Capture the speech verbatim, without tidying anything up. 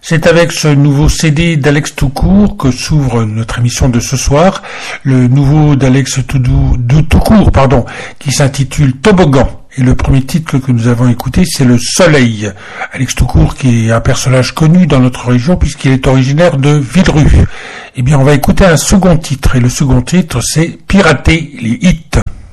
C'est avec ce nouveau C D d'Alex Toucourt que s'ouvre notre émission de ce soir. Le nouveau d'Alex Toucourt, pardon, qui s'intitule Toboggan. Et le premier titre que nous avons écouté, c'est Le Soleil. Alex Toucourt, qui est un personnage connu dans notre région puisqu'il est originaire de Villerue. Eh bien, on va écouter un second titre. Et le second titre, c'est Pirater les hits.